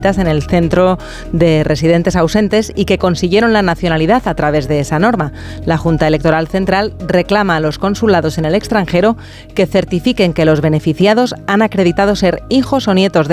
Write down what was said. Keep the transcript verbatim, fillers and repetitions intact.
en el centro de residentes ausentes y que consiguieron la nacionalidad a través de esa norma. La Junta Electoral Central reclama a los consulados en el extranjero que certifiquen que los beneficiados han acreditado ser hijos o nietos de